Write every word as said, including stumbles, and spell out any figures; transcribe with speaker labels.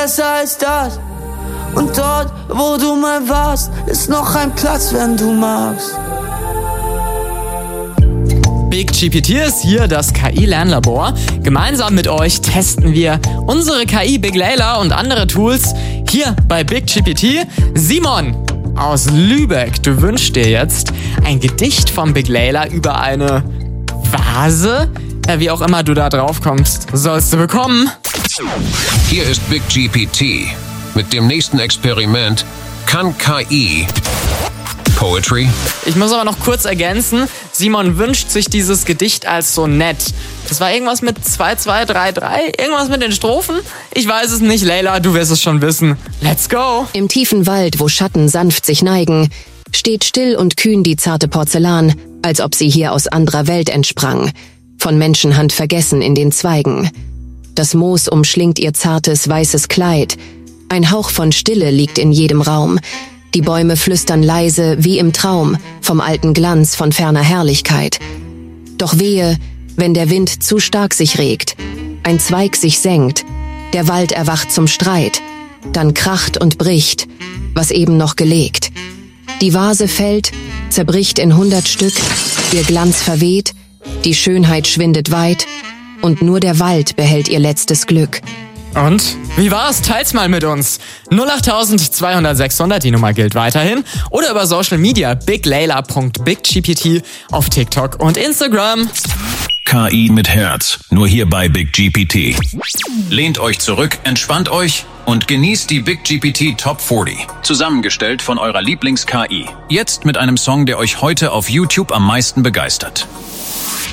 Speaker 1: besser als das. Und dort, wo du mal warst, ist noch ein Platz, wenn du magst.
Speaker 2: BigGPT ist hier das K I-Lernlabor. Gemeinsam mit euch testen wir unsere K I Big Layla und andere Tools hier bei BigGPT. Simon aus Lübeck, du wünschst dir jetzt ein Gedicht von Big Layla über eine Vase? Ja, wie auch immer du da drauf kommst, sollst du bekommen.
Speaker 3: Hier ist BigGPT. Mit dem nächsten Experiment kann K I Poetry.
Speaker 2: Ich muss aber noch kurz ergänzen, Simon wünscht sich dieses Gedicht als Sonett. Das war irgendwas mit zwei zwei drei drei, irgendwas mit den Strophen? Ich weiß es nicht, Layla, du wirst es schon wissen. Let's go!
Speaker 4: Im tiefen Wald, wo Schatten sanft sich neigen, steht still und kühn die zarte Porzellan, als ob sie hier aus anderer Welt entsprang, von Menschenhand vergessen in den Zweigen. Das Moos umschlingt ihr zartes, weißes Kleid, ein Hauch von Stille liegt in jedem Raum. Die Bäume flüstern leise, wie im Traum, vom alten Glanz von ferner Herrlichkeit. Doch wehe, wenn der Wind zu stark sich regt, ein Zweig sich senkt, der Wald erwacht zum Streit, dann kracht und bricht, was eben noch gelegt. Die Vase fällt, zerbricht in hundert Stück, ihr Glanz verweht, die Schönheit schwindet weit, und nur der Wald behält ihr letztes Glück.
Speaker 2: Und? Wie war's? Teilt's mal mit uns. null acht zweihundert sechshundert, die Nummer gilt weiterhin. Oder über Social Media biglayla punkt biggpt auf TikTok und Instagram.
Speaker 5: K I mit Herz, nur hier bei BigGPT. Lehnt euch zurück, entspannt euch und genießt die BigGPT Top vierzig. Zusammengestellt von eurer Lieblings-K I. Jetzt mit einem Song, der euch heute auf YouTube am meisten begeistert.